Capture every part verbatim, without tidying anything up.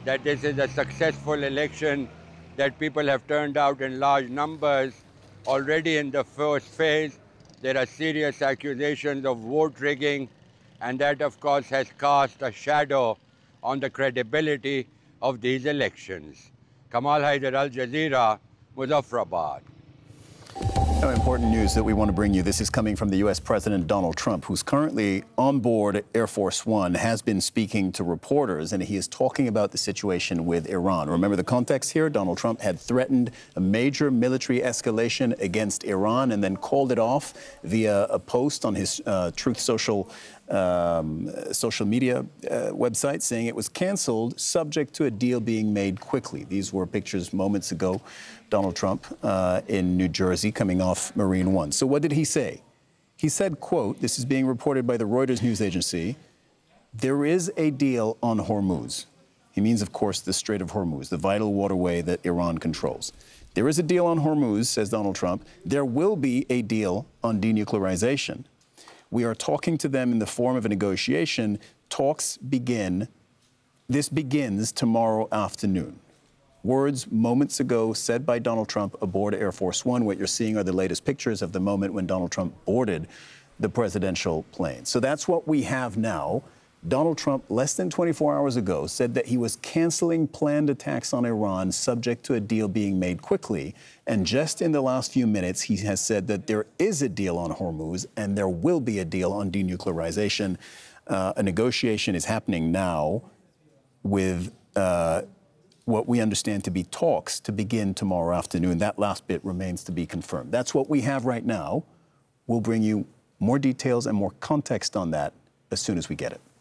that this is a successful election, that people have turned out in large numbers. Already in the first phase, there are serious accusations of vote rigging, and that, of course, has cast a shadow on the credibility of these elections. Kamal Haider, Al Jazeera, Muzaffarabad. Now, important news that we want to bring you. This is coming from the U S President Donald Trump, who's currently on board Air Force One, has been speaking to reporters, and he is talking about the situation with Iran. Remember the context here? Donald Trump had threatened a major military escalation against Iran and then called it off via a post on his uh, Truth Social Um, social media uh, website, saying it was canceled subject to a deal being made quickly. These were pictures moments ago, Donald Trump uh, in New Jersey coming off Marine One. So what did he say? He said, quote, this is being reported by the Reuters news agency, there is a deal on Hormuz. He means, of course, the Strait of Hormuz, the vital waterway that Iran controls. There is a deal on Hormuz, says Donald Trump. There will be a deal on denuclearization. We are talking to them in the form of a negotiation. Talks begin. This begins tomorrow afternoon. Words moments ago said by Donald Trump aboard Air Force One. What you're seeing are the latest pictures of the moment when Donald Trump boarded the presidential plane. So that's what we have now. Donald Trump, less than twenty-four hours ago, said that he was canceling planned attacks on Iran subject to a deal being made quickly. And just in the last few minutes, he has said that there is a deal on Hormuz and there will be a deal on denuclearization. Uh, a negotiation is happening now with uh, what we understand to be talks to begin tomorrow afternoon. That last bit remains to be confirmed. That's what we have right now. We'll bring you more details and more context on that as soon as we get it.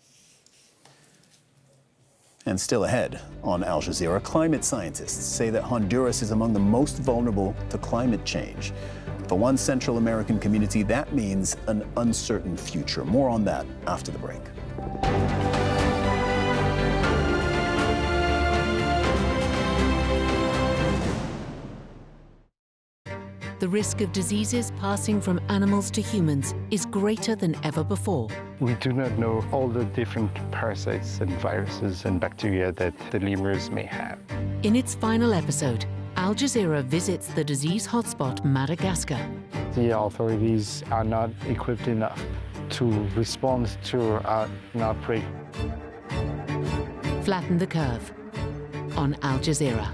And still ahead on Al Jazeera, climate scientists say that Honduras is among the most vulnerable to climate change. For one Central American community, that means an uncertain future. More on that after the break. The risk of diseases passing from animals to humans is greater than ever before. We do not know all the different parasites and viruses and bacteria that the lemurs may have. In its final episode, Al Jazeera visits the disease hotspot Madagascar. The authorities are not equipped enough to respond to uh, an outbreak. Flatten the Curve on Al Jazeera.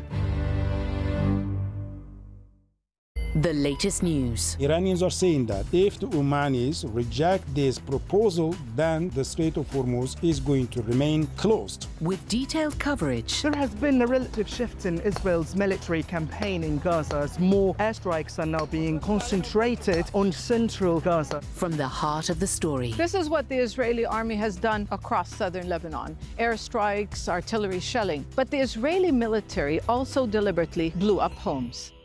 The latest news. Iranians are saying that if the Omanis reject this proposal, then the Strait of Hormuz is going to remain closed. With detailed coverage. There has been a relative shift in Israel's military campaign in Gaza as more airstrikes are now being concentrated on central Gaza. From the heart of the story. This is what the Israeli army has done across southern Lebanon. Airstrikes, artillery shelling. But the Israeli military also deliberately blew up homes.